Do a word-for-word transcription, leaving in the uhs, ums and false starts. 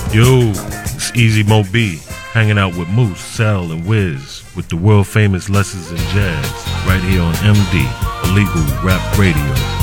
Yo, it's Easy Mo B, hanging out with Moose, Cell, and Wiz with the world famous Lessons in Jazz right here on M D, Illegal Rap Radio.